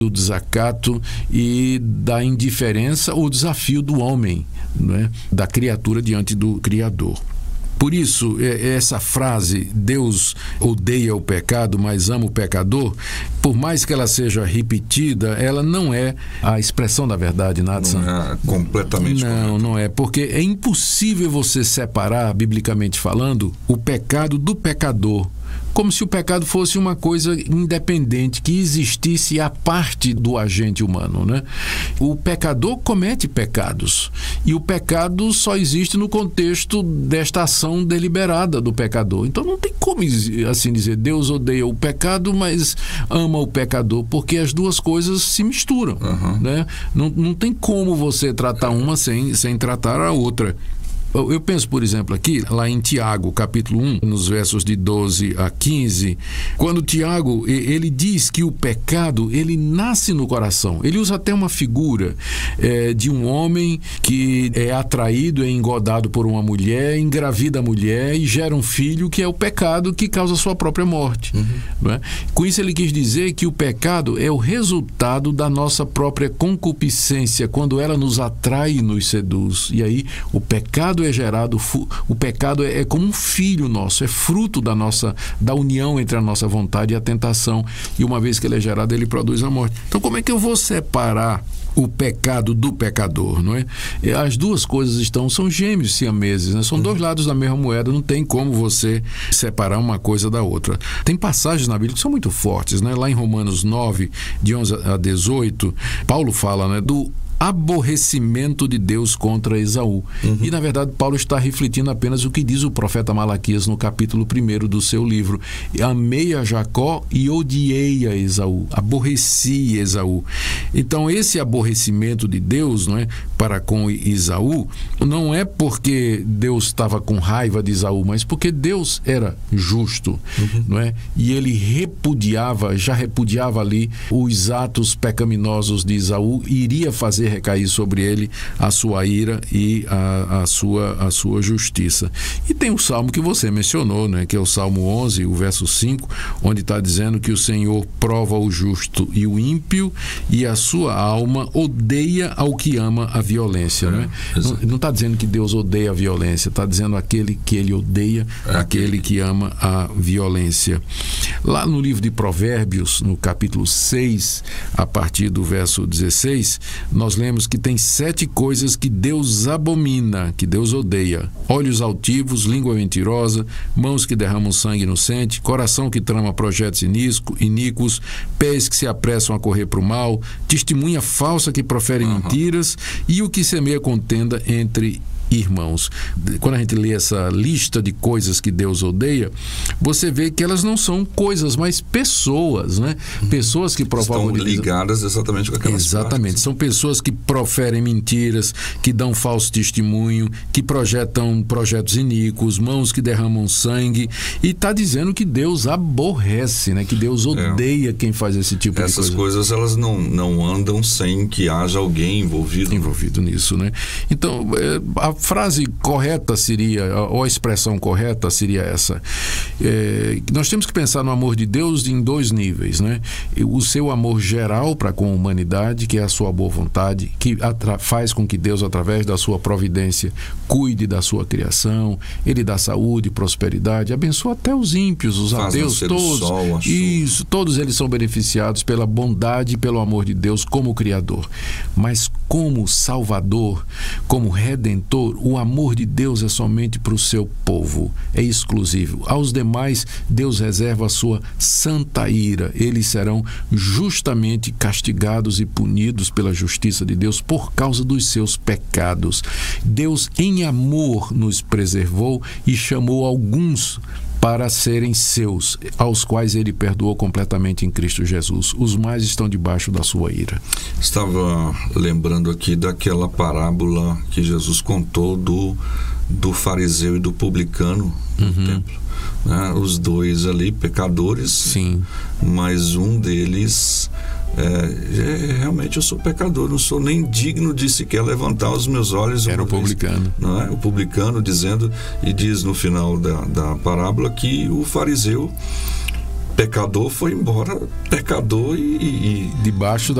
do desacato e da indiferença ou desafio do homem, né? Da criatura diante do Criador. Por isso, essa frase, Deus odeia o pecado, mas ama o pecador, por mais que ela seja repetida, ela não é a expressão da verdade, Nathan. Não é completamente correto. Não é, porque é impossível você separar, biblicamente falando, o pecado do pecador. Como se o pecado fosse uma coisa independente, que existisse à parte do agente humano, né? O pecador comete pecados, e o pecado só existe no contexto desta ação deliberada do pecador. Então não tem como, assim dizer, Deus odeia o pecado, mas ama o pecador, porque as duas coisas se misturam, né? Não tem como você tratar uma sem tratar a outra. Eu penso, por exemplo, aqui, lá em Tiago, capítulo 1, nos versos de 12 a 15, quando Tiago, ele diz que o pecado, ele nasce no coração. Ele usa até uma figura de um homem que é atraído, é engodado por uma mulher, engravida a mulher e gera um filho, que é o pecado que causa a sua própria morte. Não é? Com isso ele quis dizer que o pecado é o resultado da nossa própria concupiscência, quando ela nos atrai e nos seduz. E aí o pecado é gerado, o pecado é como um filho nosso, é fruto da união entre a nossa vontade e a tentação, e uma vez que ele é gerado, ele produz a morte. Então como é que eu vou separar o pecado do pecador, não é? As duas coisas são gêmeos siameses, né? São dois lados da mesma moeda, não tem como você separar uma coisa da outra. Tem passagens na Bíblia que são muito fortes, né? Lá em Romanos 9, de 11 a 18, Paulo fala, né, do aborrecimento de Deus contra Esaú. E, na verdade, Paulo está refletindo apenas o que diz o profeta Malaquias no capítulo 1 do seu livro. Amei a Jacó e odiei a Esaú. Aborreci Esaú. Então, esse aborrecimento de Deus, não é, para com Esaú, não é porque Deus estava com raiva de Esaú, mas porque Deus era justo, não é? E ele já repudiava ali os atos pecaminosos de Esaú e iria fazer recair sobre ele a sua ira e a sua justiça. E tem o salmo que você mencionou, né, que é o Salmo 11, o verso 5, onde está dizendo que o Senhor prova o justo e o ímpio, e a sua alma odeia ao que ama a violência. Né? Não está dizendo que Deus odeia a violência, está dizendo aquele que ele odeia, aquele que ama a violência. Lá no livro de Provérbios, no capítulo 6, a partir do verso 16, nós lemos que tem 7 coisas que Deus abomina, que Deus odeia: olhos altivos, língua mentirosa, mãos que derramam sangue inocente, coração que trama projetos iníquos, pés que se apressam a correr para o mal, testemunha falsa que profere mentiras, e o que semeia contenda entre irmãos. Quando a gente lê essa lista de coisas que Deus odeia, você vê que elas não são coisas, mas pessoas, né? Pessoas que provocam... Estão ligadas exatamente com aquelas Exatamente. práticas. São pessoas que proferem mentiras, que dão falso testemunho, que projetam projetos iníquos, mãos que derramam sangue, e está dizendo que Deus aborrece, né? Que Deus odeia quem faz esse tipo de coisa. Essas coisas, elas não andam sem que haja alguém envolvido nisso, né? Então, a frase correta seria, ou a expressão correta seria essa: nós temos que pensar no amor de Deus em 2 níveis, né? O seu amor geral para com a humanidade, que é a sua boa vontade, que faz com que Deus, através da sua providência, cuide da sua criação, ele dá saúde, prosperidade, abençoa até os ímpios, os ateus, todos. Isso, todos eles são beneficiados pela bondade e pelo amor de Deus como Criador. Mas como Salvador, como Redentor, o amor de Deus é somente para o seu povo, é exclusivo. Aos demais, Deus reserva a sua santa ira. Eles serão justamente castigados e punidos pela justiça de Deus por causa dos seus pecados. Deus, em amor, nos preservou e chamou alguns para serem seus, aos quais ele perdoou completamente em Cristo Jesus. Os mais estão debaixo da sua ira. Estava lembrando aqui daquela parábola que Jesus contou do fariseu e do publicano no templo. Né? Os dois ali, pecadores. Sim. Mas um deles... realmente eu sou pecador, não sou nem digno de sequer levantar os meus olhos. Era o publicano. Não é? O publicano dizendo, e diz no final da parábola que o fariseu pecador foi embora pecador e debaixo